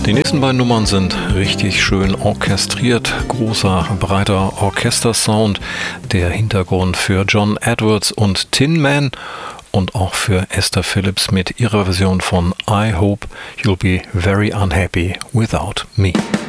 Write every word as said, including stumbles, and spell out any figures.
Die nächsten beiden Nummern sind richtig schön orchestriert, großer, breiter Orchestersound, der Hintergrund für John Edwards und Tin Man und auch für Esther Phillips mit ihrer Version von I Hope You'll Be Very Unhappy Without Me.